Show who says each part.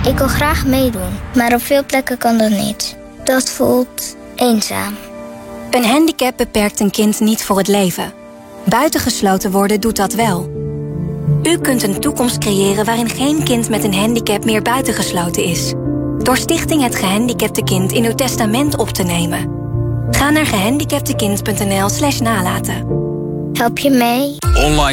Speaker 1: Ik wil graag meedoen, maar op veel plekken kan dat niet. Dat voelt eenzaam.
Speaker 2: Een handicap beperkt een kind niet voor het leven. Buitengesloten worden doet dat wel. U kunt een toekomst creëren waarin geen kind met een handicap meer buitengesloten is. Door Stichting Het Gehandicapte Kind in uw testament op te nemen. Ga naar gehandicaptekind.nl/nalaten.
Speaker 1: Help je mee?
Speaker 3: Online